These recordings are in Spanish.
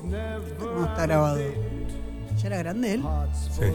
¿Cómo está grabado? ¿Ya era grande él? Sí.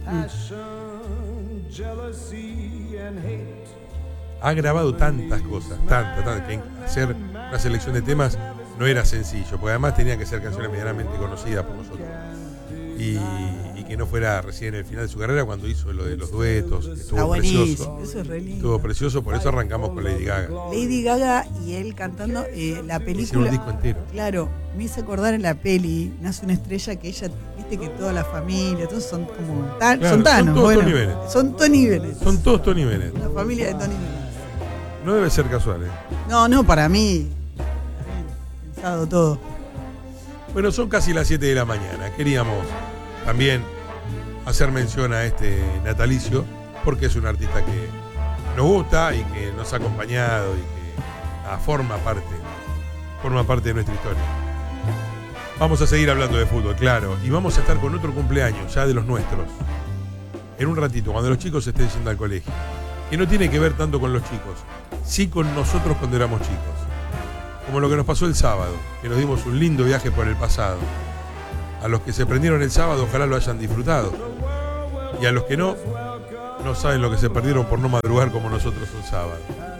Ha grabado tantas cosas, tantas, que hacer una selección de temas no era sencillo, porque además tenía que ser canciones medianamente conocidas por nosotros. Y que no fuera recién en el final de su carrera cuando hizo lo de los duetos, que estuvo precioso. Eso es re lindo. Estuvo precioso, por eso arrancamos con Lady Gaga. Lady Gaga y él cantando la película. Hicieron un disco entero. Claro, me hice acordar en la peli Nace una estrella que ella, viste que toda la familia, todos son como son Thanos, son todos Tony Bennett. Son Tony Bennett. Son todos Tony Bennett. La familia de Tony Bennett. No debe ser casual, ¿eh? No, para mí. Pensado todo. Bueno, son casi las 7 de la mañana. Queríamos también hacer mención a este natalicio, porque es un artista que nos gusta y que nos ha acompañado y que forma parte de nuestra historia. Vamos a seguir hablando de fútbol, claro, y vamos a estar con otro cumpleaños, ya de los nuestros, en un ratito, cuando los chicos estén yendo al colegio, que no tiene que ver tanto con los chicos, sí con nosotros cuando éramos chicos, como lo que nos pasó el sábado, que nos dimos un lindo viaje por el pasado. A los que se prendieron el sábado, ojalá lo hayan disfrutado. Y a los que no saben lo que se perdieron por no madrugar como nosotros un sábado.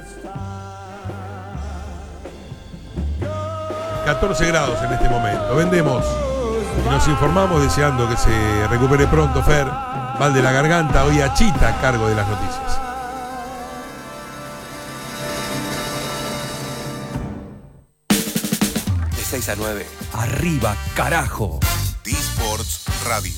14 grados en este momento. Vendemos y nos informamos deseando que se recupere pronto Fer, mal de la garganta, hoy Achita a cargo de las noticias. De 6 a 9. Arriba, carajo. D-Sports Radio.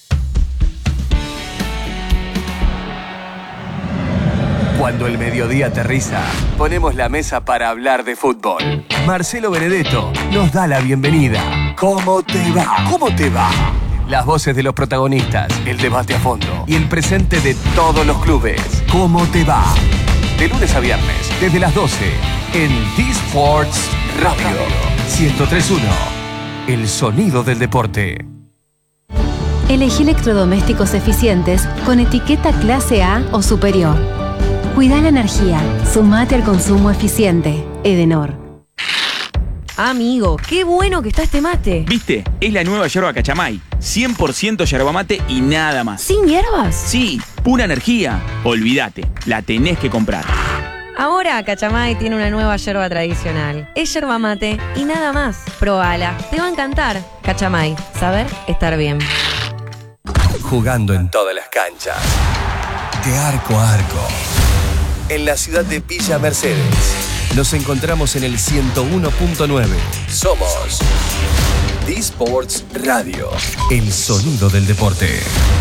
Cuando el mediodía aterriza, ponemos la mesa para hablar de fútbol. Marcelo Benedetto nos da la bienvenida. ¿Cómo te va? ¿Cómo te va? Las voces de los protagonistas, el debate a fondo y el presente de todos los clubes. ¿Cómo te va? De lunes a viernes, desde las 12, en D-Sports Radio 103.1. El sonido del deporte. Elegí electrodomésticos eficientes con etiqueta clase A o superior. Cuida la energía. Sumate al consumo eficiente. Edenor. Amigo, qué bueno que está este mate. ¿Viste? Es la nueva yerba Cachamay. 100% yerba mate y nada más. ¿Sin hierbas? Sí, pura energía. Olvídate, la tenés que comprar. Ahora Cachamay tiene una nueva yerba tradicional. Es yerba mate y nada más. Probala, te va a encantar. Cachamay, saber estar bien. Jugando en todas las canchas. De arco a arco. En la ciudad de Villa Mercedes. Nos encontramos en el 101.9. Somos D-Sports Radio. El sonido del deporte.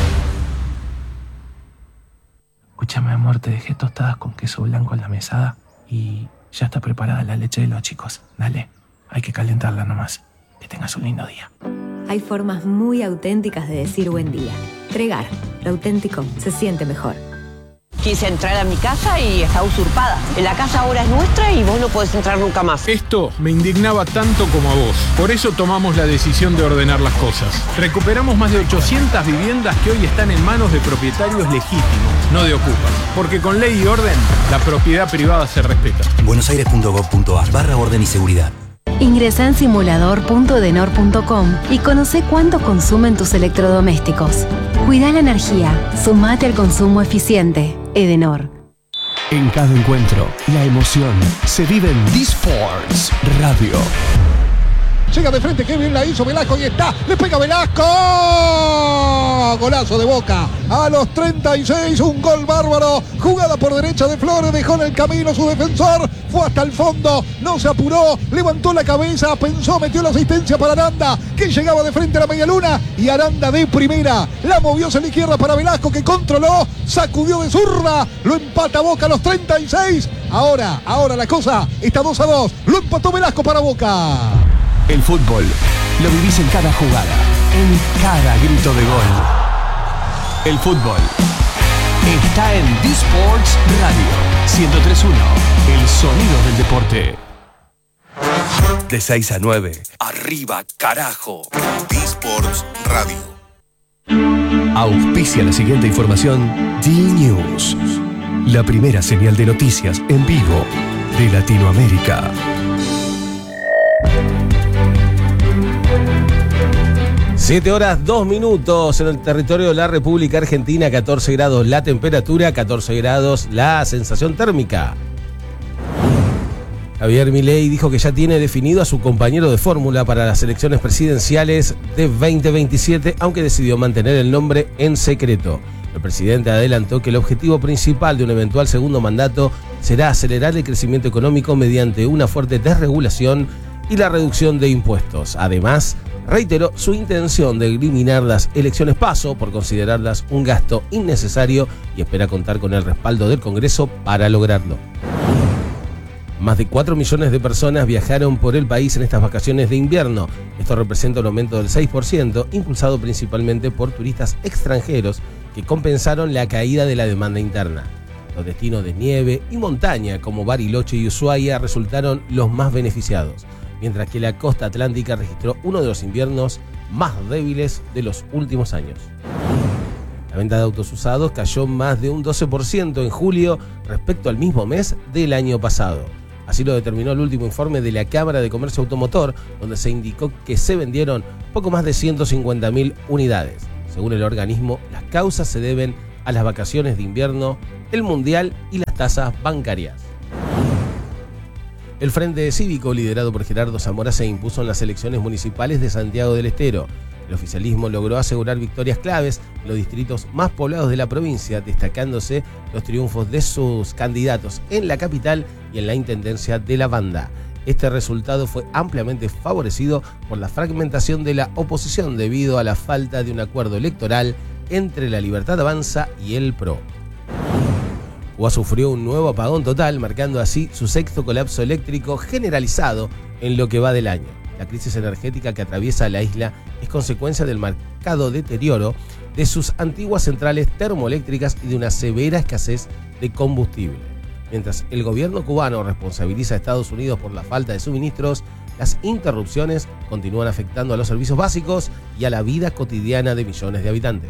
Escúchame, amor, te dejé tostadas con queso blanco en la mesada y ya está preparada la leche de los chicos. Dale, hay que calentarla nomás. Que tengas un lindo día. Hay formas muy auténticas de decir buen día. Tregar, lo auténtico se siente mejor. Quise entrar a mi casa y está usurpada. La casa ahora es nuestra y vos no podés entrar nunca más. Esto me indignaba tanto como a vos. Por eso tomamos la decisión de ordenar las cosas. Recuperamos más de 800 viviendas que hoy están en manos de propietarios legítimos, no de ocupas. Porque con ley y orden, la propiedad privada se respeta. buenosaires.gov.ar/orden y seguridad. Ingresá en simulador.edenor.com y conoce cuánto consumen tus electrodomésticos. Cuida la energía. Sumate al consumo eficiente. Edenor. En cada encuentro, la emoción se vive en D-Sports Radio. Llega de frente, qué bien la hizo Velasco y está, le pega Velasco, golazo de Boca, a los 36, un gol bárbaro, jugada por derecha de Flores, dejó en el camino su defensor, fue hasta el fondo, no se apuró, levantó la cabeza, pensó, metió la asistencia para Aranda, que llegaba de frente a la media luna, y Aranda de primera, la movió hacia la izquierda para Velasco, que controló, sacudió de zurda, lo empata Boca a los 36, ahora la cosa está 2-2, lo empató Velasco para Boca. El fútbol lo vivís en cada jugada, en cada grito de gol. El fútbol está en D-Sports Radio 103.1, el sonido del deporte. De 6 a 9, arriba carajo. D-Sports Radio. Auspicia la siguiente información D-News, la primera señal de noticias en vivo de Latinoamérica. 7 horas 2 minutos en el territorio de la República Argentina, 14 grados la temperatura, 14 grados la sensación térmica. Javier Milei dijo que ya tiene definido a su compañero de fórmula para las elecciones presidenciales de 2027, aunque decidió mantener el nombre en secreto. El presidente adelantó que el objetivo principal de un eventual segundo mandato será acelerar el crecimiento económico mediante una fuerte desregulación y la reducción de impuestos. Además, reiteró su intención de eliminar las elecciones PASO por considerarlas un gasto innecesario y espera contar con el respaldo del Congreso para lograrlo. Más de 4 millones de personas viajaron por el país en estas vacaciones de invierno. Esto representa un aumento del 6%, impulsado principalmente por turistas extranjeros que compensaron la caída de la demanda interna. Los destinos de nieve y montaña como Bariloche y Ushuaia resultaron los más beneficiados, mientras que la costa atlántica registró uno de los inviernos más débiles de los últimos años. La venta de autos usados cayó más de un 12% en julio respecto al mismo mes del año pasado. Así lo determinó el último informe de la Cámara de Comercio Automotor, donde se indicó que se vendieron poco más de 150.000 unidades. Según el organismo, las causas se deben a las vacaciones de invierno, el mundial y las tasas bancarias. El Frente Cívico, liderado por Gerardo Zamora, se impuso en las elecciones municipales de Santiago del Estero. El oficialismo logró asegurar victorias claves en los distritos más poblados de la provincia, destacándose los triunfos de sus candidatos en la capital y en la intendencia de La Banda. Este resultado fue ampliamente favorecido por la fragmentación de la oposición debido a la falta de un acuerdo electoral entre la Libertad Avanza y el PRO. Cuba sufrió un nuevo apagón total, marcando así su sexto colapso eléctrico generalizado en lo que va del año. La crisis energética que atraviesa la isla es consecuencia del marcado deterioro de sus antiguas centrales termoeléctricas y de una severa escasez de combustible. Mientras el gobierno cubano responsabiliza a Estados Unidos por la falta de suministros, las interrupciones continúan afectando a los servicios básicos y a la vida cotidiana de millones de habitantes.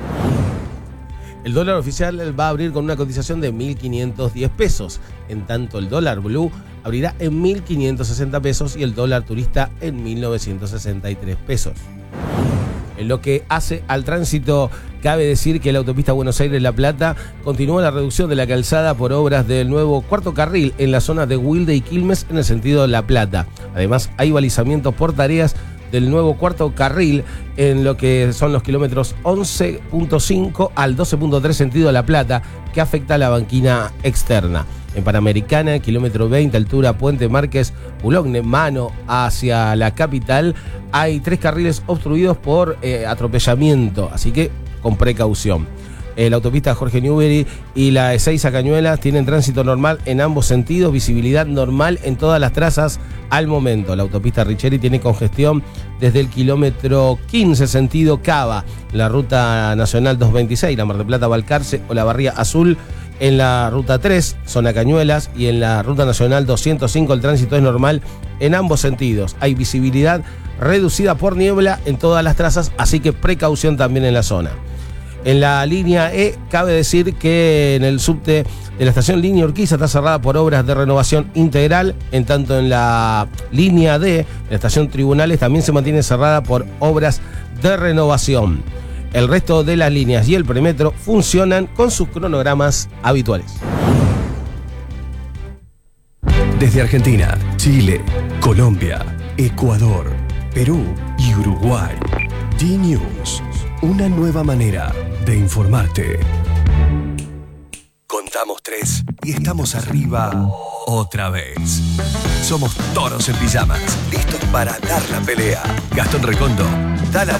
El dólar oficial va a abrir con una cotización de 1.510 pesos, en tanto el dólar blue abrirá en 1.560 pesos y el dólar turista en 1.963 pesos. En lo que hace al tránsito, cabe decir que la autopista Buenos Aires-La Plata continúa la reducción de la calzada por obras del nuevo cuarto carril en la zona de Wilde y Quilmes en el sentido de La Plata. Además, hay balizamientos por tareas del nuevo cuarto carril en lo que son los kilómetros 11.5 al 12.3 sentido de La Plata, que afecta a la banquina externa. En Panamericana, kilómetro 20, altura Puente Márquez, Boulogne, mano hacia la capital, hay 3 carriles obstruidos por atropellamiento, así que con precaución. La autopista Jorge Newbery y la Ezeiza Cañuelas tienen tránsito normal en ambos sentidos, visibilidad normal en todas las trazas al momento. La autopista Richeri tiene congestión desde el kilómetro 15 sentido Cava, la ruta nacional 226, la Mar del Plata Balcarce o la Barría Azul. En la ruta 3, zona Cañuelas, y en la ruta nacional 205 el tránsito es normal en ambos sentidos. Hay visibilidad reducida por niebla en todas las trazas, así que precaución también en la zona. En la línea E, cabe decir que en el subte de la estación Línea Urquiza está cerrada por obras de renovación integral, en tanto en la línea D, la estación Tribunales, también se mantiene cerrada por obras de renovación. El resto de las líneas y el premetro funcionan con sus cronogramas habituales. Desde Argentina, Chile, Colombia, Ecuador, Perú y Uruguay. D-News, una nueva manera de informarte. Contamos 3 y estamos arriba otra vez. Somos toros en pijamas, listos para dar la pelea. Gastón Recondo, da la